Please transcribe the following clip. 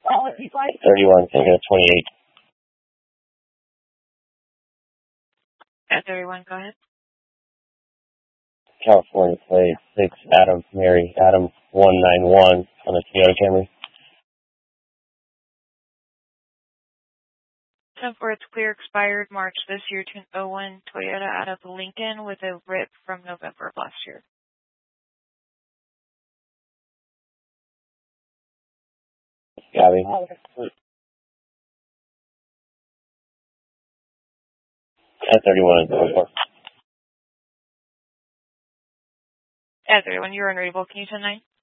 31, can I get a 28? At 31, go ahead. California plate 6 Adam Mary Adam 191 on the Toyota Camry. 10-4, it's clear, expired March this year, 01 Toyota out of Lincoln with a RIP from November of last year. Gabby. At 31, At 31, you're unreadable. Can you send 9?